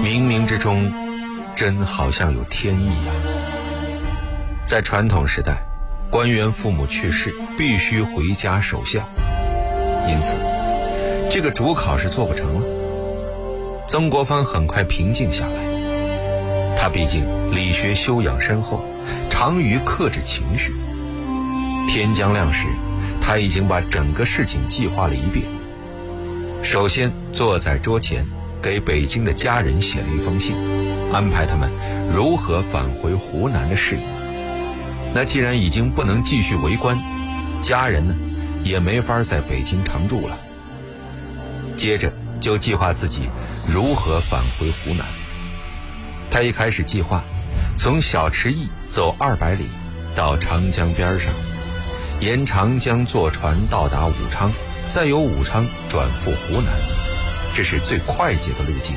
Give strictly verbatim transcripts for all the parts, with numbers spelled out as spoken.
冥冥之中真好像有天意呀。在传统时代，官员父母去世必须回家守孝，因此这个主考是做不成了。曾国藩很快平静下来，他毕竟理学修养深厚，长于克制情绪。天将亮时，他已经把整个事情计划了一遍。首先坐在桌前，给北京的家人写了一封信，安排他们如何返回湖南的事宜。那既然已经不能继续为官，家人呢也没法在北京常住了。接着就计划自己如何返回湖南。他一开始计划从小池驿走二百里到长江边上，沿长江坐船到达武昌，再由武昌转赴湖南，这是最快捷的路径。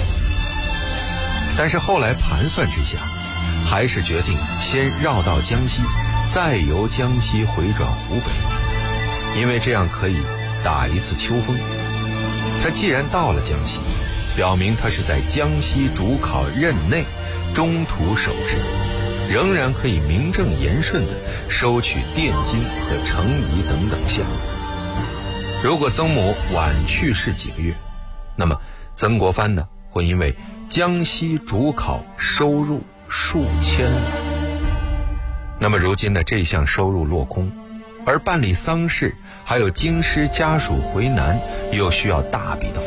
但是后来盘算之下，还是决定先绕道江西，再由江西回转湖北，因为这样可以打一次秋风。他既然到了江西，表明他是在江西主考任内中途守职，仍然可以名正言顺地收取奠金和程仪等等项。如果曾母晚去世几个月，那么曾国藩呢会因为江西主考收入数千两。那么如今的这项收入落空，而办理丧事还有京师家属回南又需要大笔的